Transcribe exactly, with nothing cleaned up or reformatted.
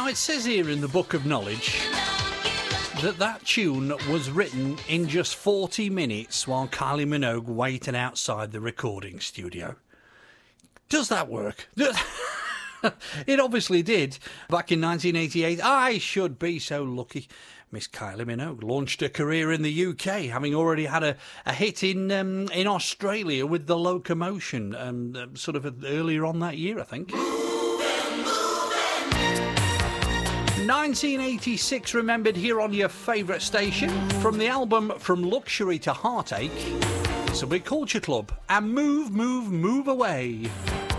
it says here in the Book of Knowledge that that tune was written in just forty minutes while Kylie Minogue waited outside the recording studio. Does that work? It obviously did. Back in nineteen eighty-eight, I should be so lucky. Miss Kylie Minogue launched her career in the U K, having already had a, a hit in um, in Australia with The Locomotion, um, sort of earlier on that year, I think. nineteen eighty-six remembered here on your favourite station, from the album From Luxury to Heartache. It's a Big Culture Club, and Move, Move, Move Away.